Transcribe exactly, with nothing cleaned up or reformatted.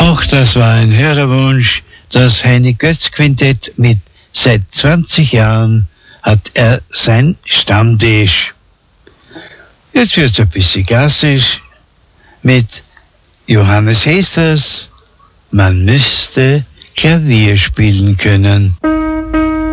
Auch das war ein Hörerwunsch, das Heini Götz Quintett mit seit zwanzig Jahren hat er sein Stammtisch. Jetzt wird's ein bisschen klassisch mit Johannes Hesters, man müsste Klavier spielen können.